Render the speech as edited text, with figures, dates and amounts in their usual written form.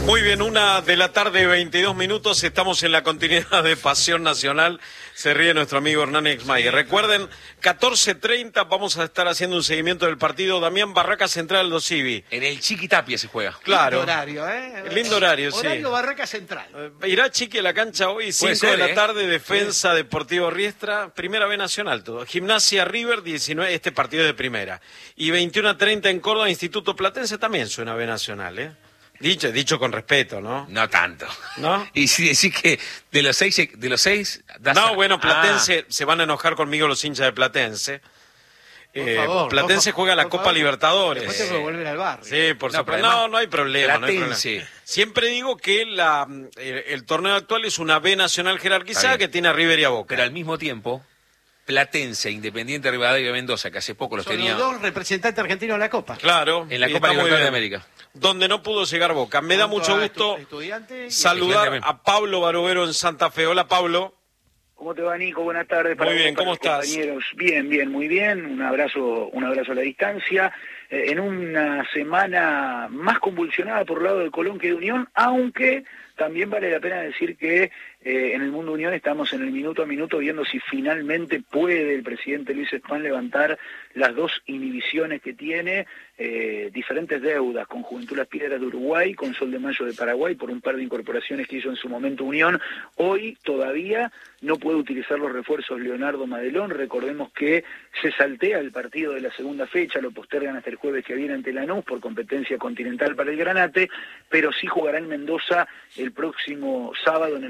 Muy bien, 1:22 p.m, estamos en la continuidad de Pasión Nacional. Se ríe nuestro amigo Hernán Exmayer. Recuerden, 14:30 vamos a estar haciendo un seguimiento del partido Damián Barraca Central Aldo Civi. En el Chiquitapia se juega. Claro. Lindo horario, ¿eh? Lindo horario, sí. Horario Barraca Central. Irá Chiqui a la cancha hoy, 5 de la tarde, Defensa Deportivo Riestra, Primera B Nacional todo. Gimnasia River, 19, este partido es de primera. Y 21:30 en Córdoba, Instituto Platense, también suena B Nacional, ¿eh? Dicho con respeto, ¿no? No tanto. ¿No? Y si decís que de los seis no, bueno, Platense, se van a enojar conmigo los hinchas de Platense. Por favor, Platense juega la Copa Libertadores. Después tengo que volver al barrio. Sí, por No, supuesto. No hay problema. Platense. Siempre digo que el torneo actual es una B Nacional jerarquizada que tiene a River y a Boca. Pero al mismo tiempo, Platense, Independiente Rivadavia y Mendoza, que hace poco los tenía... Son los dos representantes argentinos en la Copa. Claro. En la Copa Libertadores de América. Donde no pudo llegar Boca. Me da mucho gusto saludar a Pablo Barovero en Santa Fe. Hola, Pablo. ¿Cómo te va, Nico? Buenas tardes. Muy bien, ¿cómo estás? Compañeros. Bien, muy bien. Un abrazo a la distancia. En una semana más convulsionada por el lado de Colón que de Unión, aunque también vale la pena decir que en el mundo Unión estamos en el minuto a minuto viendo si finalmente puede el presidente Luis Espán levantar las dos inhibiciones que tiene, diferentes deudas con Juventud Las Piedras de Uruguay, con Sol de Mayo de Paraguay, por un par de incorporaciones que hizo en su momento Unión. Hoy todavía no puede utilizar los refuerzos Leonardo Madelón. Recordemos que se saltea el partido de la segunda fecha, lo postergan hasta el jueves que viene ante Lanús por competencia continental para el Granate, pero sí jugará en Mendoza el próximo sábado en el